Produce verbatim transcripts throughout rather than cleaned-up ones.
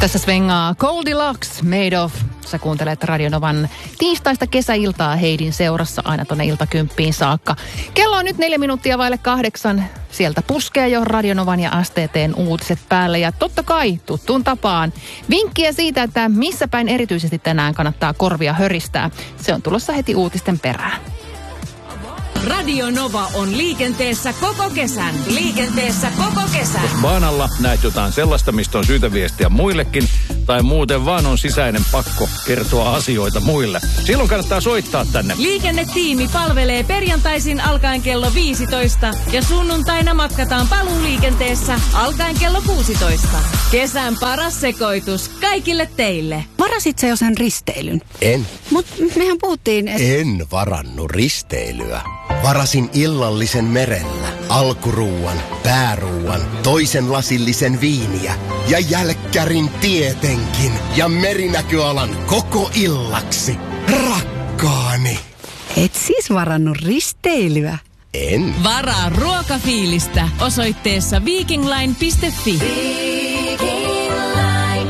Tässä svengaa Goldilocks, Made of. Sä kuuntelet Radio Novan tiistaista kesäiltaa Heidin seurassa aina tonne iltakymppiin saakka. Kello on nyt neljä minuuttia vaille kahdeksan. Sieltä puskee jo Radio Novan ja S T T:n uutiset päälle. Ja totta kai tuttuun tapaan vinkkiä siitä, että missä päin erityisesti tänään kannattaa korvia höristää. Se on tulossa heti uutisten perään. Radio Nova on liikenteessä koko kesän. Liikenteessä koko kesän. Jos baanalla näet jotain sellaista, mistä on syytä viestiä muillekin, tai muuten vaan on sisäinen pakko kertoa asioita muille, silloin kannattaa soittaa tänne. Liikennetiimi palvelee perjantaisin alkaen kello viisitoista ja sunnuntaina matkataan paluuliikenteessä alkaen kello kuusitoista. Kesän paras sekoitus kaikille teille. Varasit sä jo sen risteilyn? En. Mut mehän puhuttiin... Et... En varannut risteilyä. Varasin illallisen merellä, alkuruuan, pääruuan, toisen lasillisen viiniä ja jälkkärin tietenkin ja merinäköalan koko illaksi. Rakkaani! Et siis varannut risteilyä? En. Varaa ruokafiilistä osoitteessa vikingline piste fi. Viking Line.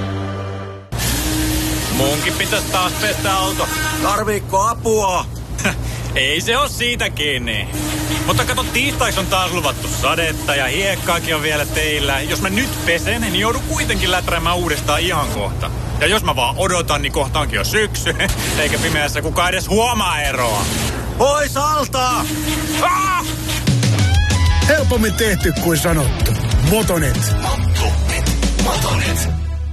Munkin pitäisi taas pestä auto. Tarviikko apua? Ei se oo siitä kiinni. Mutta kato, tiistaiksi on taas luvattu sadetta ja hiekkaakin on vielä teillä. Jos mä nyt pesen, niin joudun kuitenkin läträämään uudestaan ihan kohta. Ja jos mä vaan odotan, niin kohta onkin jo syksy. Eikä pimeässä kukaan edes huomaa eroa. Pois alta! Ah! Helpommin tehty kuin sanottu. Motonet. Motonet. Motonet.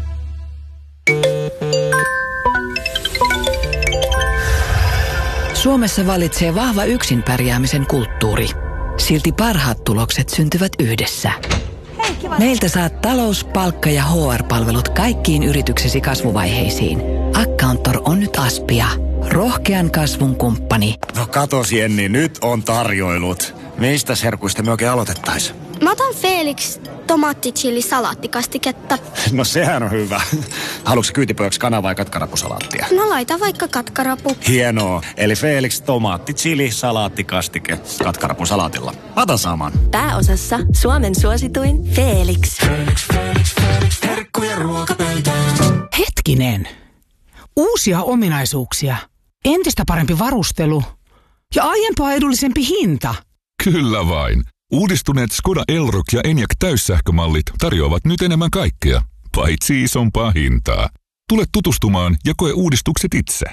Suomessa vallitsee vahva yksin pärjäämisen kulttuuri. Silti parhaat tulokset syntyvät yhdessä. Meiltä saat talous-, palkka- ja H R-palvelut kaikkiin yrityksesi kasvuvaiheisiin. Accountor on nyt Aspia. Rohkean kasvun kumppani. No katos Jenni, nyt on tarjoilut. Mistä herkuista me oikein aloitettais? Mä otan Felix tomaattichili salaattikastiketta. No sehän on hyvä. Haluatko kyytipojaksi kana- vai katkarapusalaattia? No laita vaikka katkarapu. Hienoa. Eli Felix tomaattichili salaattikastike katkarapusalaatilla. Ota saman. Pääosassa Suomen suosituin Felix. Felix, Felix, Felix. Herkkuja ruokapöytään. Hetkinen. Uusia ominaisuuksia. Entistä parempi varustelu. Ja aiempaa edullisempi hinta. Kyllä vain. Uudistuneet Skoda Elroq ja Enyaq täyssähkömallit tarjoavat nyt enemmän kaikkea, paitsi isompaa hintaa. Tule tutustumaan ja koe uudistukset itse.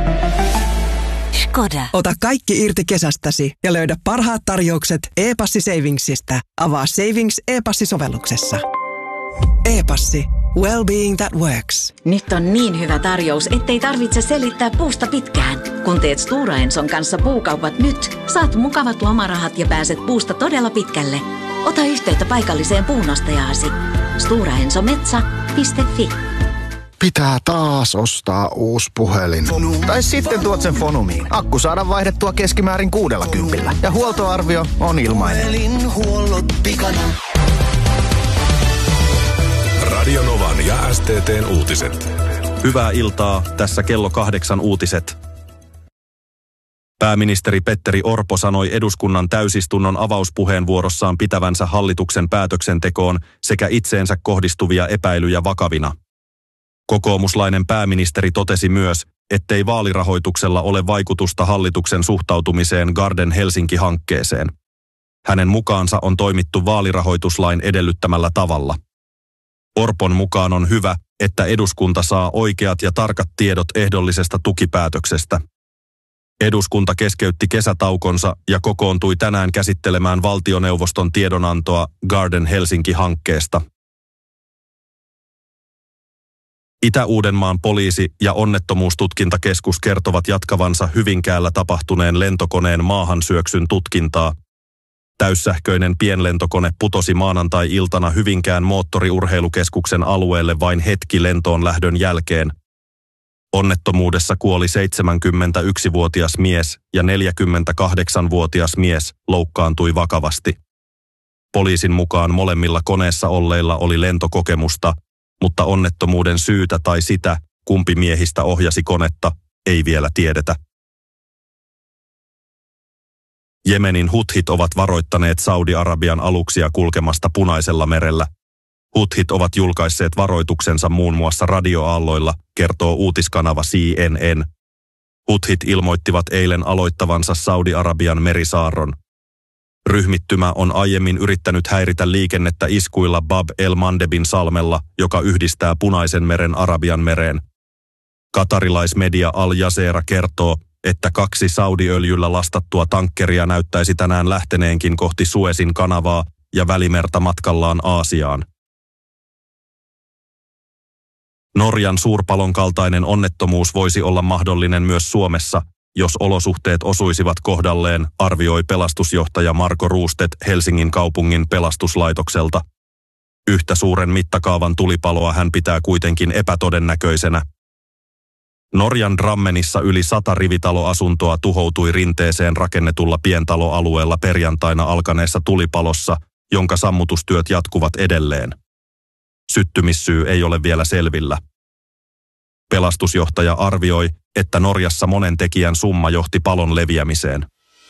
Skoda. Ota kaikki irti kesästäsi ja löydä parhaat tarjoukset e-passi Savingsista. Avaa Savings e-passi-sovelluksessa. E-passi. Well-being that works. Nyt on niin hyvä tarjous, ettei tarvitse selittää puusta pitkään. Kun teet Stora Enson kanssa puukaupat nyt, saat mukavat lomarahat ja pääset puusta todella pitkälle. Ota yhteyttä paikalliseen puunostajaasi. stora enso metsä piste fi. Pitää taas ostaa uusi puhelin. Tai sitten tuot sen Fonumiin. Akku saadaan vaihdettua keskimäärin kuudella kympillä. Ja huoltoarvio on ilmainen. Puhelinhuollot pikana. Radio Novan ja S T T:n uutiset. Hyvää iltaa, tässä kello kahdeksan uutiset. Pääministeri Petteri Orpo sanoi eduskunnan täysistunnon avauspuheenvuorossaan pitävänsä hallituksen päätöksentekoon sekä itseensä kohdistuvia epäilyjä vakavina. Kokoomuslainen pääministeri totesi myös, ettei vaalirahoituksella ole vaikutusta hallituksen suhtautumiseen Garden Helsinki-hankkeeseen. Hänen mukaansa on toimittu vaalirahoituslain edellyttämällä tavalla. Orpon mukaan on hyvä, että eduskunta saa oikeat ja tarkat tiedot ehdollisesta tukipäätöksestä. Eduskunta keskeytti kesätaukonsa ja kokoontui tänään käsittelemään valtioneuvoston tiedonantoa Garden Helsinki-hankkeesta. Itä-Uudenmaan poliisi ja onnettomuustutkintakeskus kertovat jatkavansa Hyvinkäällä tapahtuneen lentokoneen maahansyöksyn tutkintaa. Täyssähköinen pienlentokone putosi maanantai-iltana Hyvinkään moottoriurheilukeskuksen alueelle vain hetki lentoon lähdön jälkeen. Onnettomuudessa kuoli seitsemänkymmentäyksivuotias mies ja neljäkymmentäkahdeksanvuotias mies loukkaantui vakavasti. Poliisin mukaan molemmilla koneessa olleilla oli lentokokemusta, mutta onnettomuuden syytä tai sitä, kumpi miehistä ohjasi konetta, ei vielä tiedetä. Jemenin huthit ovat varoittaneet Saudi-Arabian aluksia kulkemasta Punaisella merellä. Huthit ovat julkaisseet varoituksensa muun muassa radioaalloilla, kertoo uutiskanava C N N. Huthit ilmoittivat eilen aloittavansa Saudi-Arabian merisaarron. Ryhmittymä on aiemmin yrittänyt häiritä liikennettä iskuilla Bab el-Mandebin salmella, joka yhdistää Punaisen meren Arabian mereen. Katarilaismedia Al Jazeera kertoo, että kaksi Saudi-öljyllä lastattua tankkeria näyttäisi tänään lähteneenkin kohti Suezin kanavaa ja Välimerta matkallaan Aasiaan. Norjan suurpalon kaltainen onnettomuus voisi olla mahdollinen myös Suomessa, jos olosuhteet osuisivat kohdalleen, arvioi pelastusjohtaja Marko Ruustet Helsingin kaupungin pelastuslaitokselta. Yhtä suuren mittakaavan tulipaloa hän pitää kuitenkin epätodennäköisenä. Norjan Drammenissa yli sata rivitaloasuntoa tuhoutui rinteeseen rakennetulla pientaloalueella perjantaina alkaneessa tulipalossa, jonka sammutustyöt jatkuvat edelleen. Syttymissyy ei ole vielä selvillä. Pelastusjohtaja arvioi, että Norjassa monen tekijän summa johti palon leviämiseen.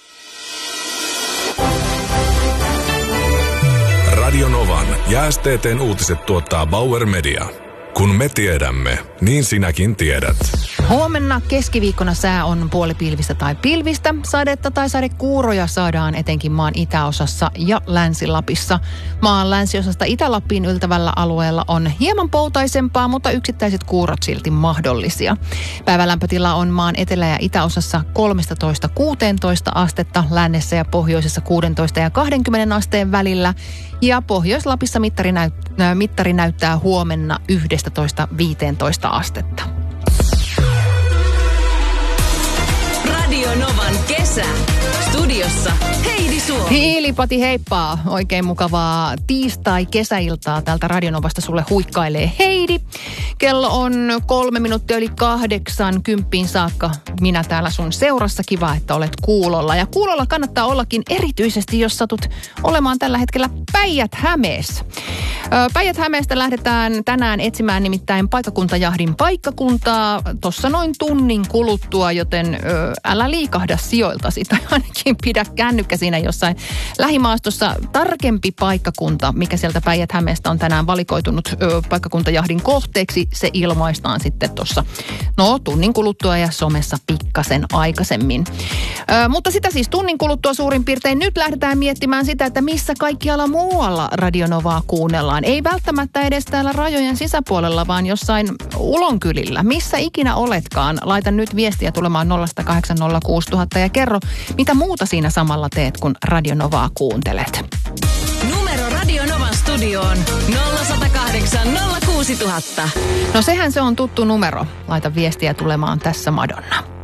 Radio Novan ja S T T:n uutiset tuottaa Bauer Media. Kun me tiedämme, niin sinäkin tiedät. Huomenna keskiviikkona sää on puolipilvistä tai pilvistä. Sadetta tai sadekuuroja saadaan etenkin maan itäosassa ja Länsi-Lapissa. Maan länsiosasta Itä-Lappiin yltävällä alueella on hieman poutaisempaa, mutta yksittäiset kuurot silti mahdollisia. Päivälämpötila on maan etelä- ja itäosassa kolmetoista kuusitoista astetta, lännessä ja pohjoisessa kuusitoista ja kaksikymmentä asteen välillä. Ja Pohjois-Lapissa mittari, näyt- äh, mittari näyttää huomenna yksitoista viisitoista astetta. Radio Novan kesä. Studiossa Heidi Suomi. Hiilipati heippaa. Oikein mukavaa tiistai-kesäiltaa täältä Radio Novasta sulle huikkailee Heidi. Kello on kolme minuuttia yli kahdeksan, kymppiin saakka. Minä täällä sun seurassa. Kiva, että olet kuulolla. Ja kuulolla kannattaa ollakin erityisesti, jos satut olemaan tällä hetkellä Päijät-Hämeessä. Päijät-Hämeestä lähdetään tänään etsimään nimittäin paikkakuntajahdin paikkakuntaa tuossa noin tunnin kuluttua, joten ö, älä liikahda sijoiltasi tai ainakin pidä kännykkä siinä jossain lähimaastossa. Tarkempi paikkakunta, mikä sieltä Päijät-Hämeestä on tänään valikoitunut ö, paikkakuntajahdin kohteeksi, se ilmaistaan sitten tuossa no tunnin kuluttua ja somessa pikkasen aikaisemmin. Ö, mutta sitä siis tunnin kuluttua suurin piirtein. Nyt lähdetään miettimään sitä, että missä kaikkialla muualla Radio Novaa kuunnellaan. Ei välttämättä edes täällä rajojen sisäpuolella, vaan jossain ulonkylillä. Missä ikinä oletkaan, laita nyt viestiä tulemaan nolla kahdeksan nolla kuusi nolla nolla nolla ja kerro, mitä muuta siinä samalla teet, kun Radio Novaa kuuntelet. Numero Radio Novan studioon nolla yksi nolla kahdeksan nolla kuusi nolla nolla nolla. No sehän se on tuttu numero. Laita viestiä tulemaan tässä Madonna.